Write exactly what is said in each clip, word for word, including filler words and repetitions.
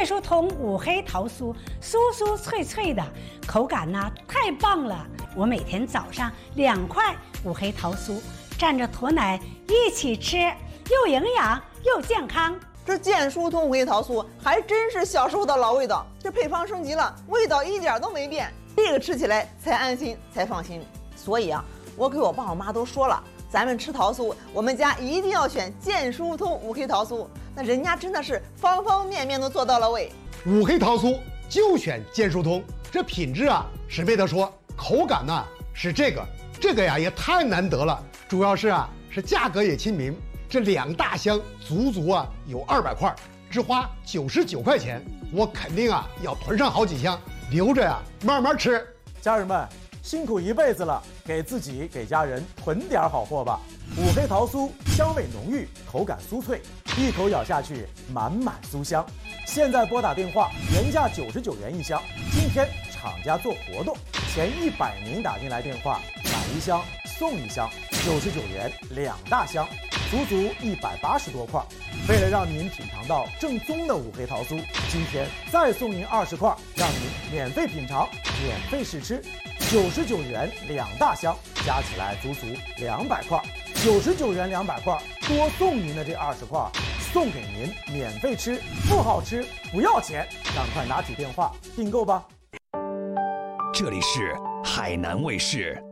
疏通五黑桃酥，酥酥脆脆的，口感呢太棒了。我每天早上两块五黑桃酥，蘸着驼奶一起吃，又营养又健康。 这健疏通五黑桃酥还真是小时候的老味道，这配方升级了，味道一点都没变，这个吃起来才安心才放心。所以啊，我给我爸我妈都说了，咱们吃桃酥，我们家一定要选健疏通五黑桃酥。那人家真的是方方面面都做到了位。 五黑桃酥就选健疏通，这品质啊是没得说，口感呢是这个，这个呀也太难得了。主要是啊是价格也亲民，这两大箱足足啊有二百块，只花九十九块钱，我肯定啊要囤上好几箱，留着呀慢慢吃。 家人们辛苦一辈子了，给自己给家人囤点好货吧。五黑桃酥香味浓郁，口感酥脆，一口咬下去满满酥香。现在拨打电话，原价九十九元一箱，今天厂家做活动，前一百名打进来电话买一箱送一箱，九十九元两大箱，足足一百八十多块。为了让您品尝到正宗的五黑桃酥，今天再送您二十块，让您免费品尝，免费试吃。九十九元两大箱，加起来足足两百块。九十九元两百块，多送您的这二十块，送给您免费吃，不好吃不要钱，赶快拿起电话订购吧。 这里是海南卫视。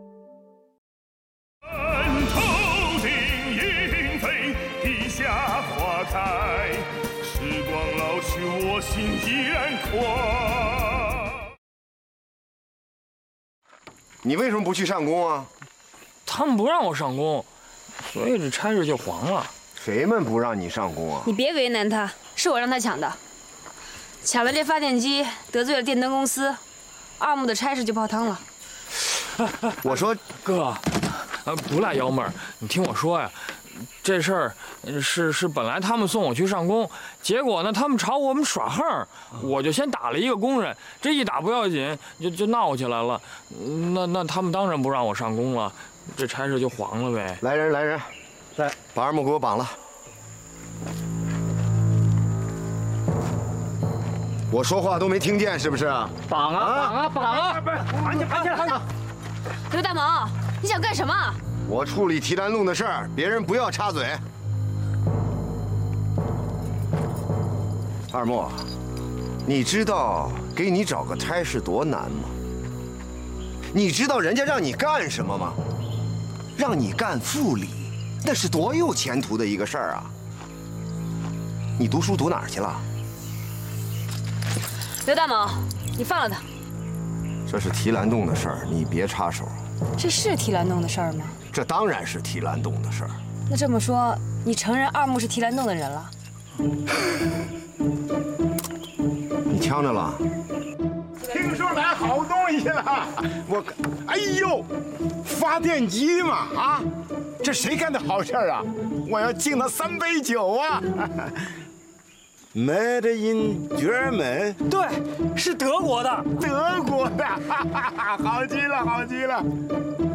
头顶莺飞，地下花开，时光老去，我心依然快。 你为什么不去上工啊？ 他们不让我上工，所以这差事就黄了。 谁们不让你上工啊？ 你别为难他，是我让他抢的。抢了这发电机，得罪了电灯公司，二木的差事就泡汤了。 我说哥，呃，不赖幺妹儿，你听我说呀，这事儿是是本来他们送我去上工，结果呢他们朝我们耍横，我就先打了一个工人，这一打不要紧，就就闹起来了。那那他们当然不让我上工了，这差事就黄了呗。 来人来人，来把二木给我绑了。我说话都没听见是不是？ 绑啊绑啊绑啊！不是，绑起绑起来！ 刘大毛，你想干什么？ 我处理提篮洞的事儿，别人不要插嘴。二木，你知道给你找个差事多难吗？你知道人家让你干什么吗？让你干副理，那是多有前途的一个事儿啊！你读书读哪儿去了？ 刘大毛，你放了他。 这是提篮洞的事儿，你别插手。 这是提篮洞的事儿吗？ 这当然是提篮洞的事儿。 那这么说，你承认二木是提篮洞的人了？ 你呛着了？ 听说来好东西了，我，哎呦，发电机嘛啊，这谁干的好事啊？我要敬他三杯酒啊！ Made in German， 对，是德国的， 德国的，哈哈哈，好极了，好极了。